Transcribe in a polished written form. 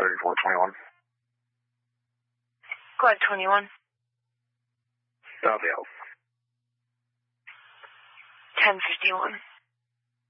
3421. Go ahead, 21. That'll be help. 1051.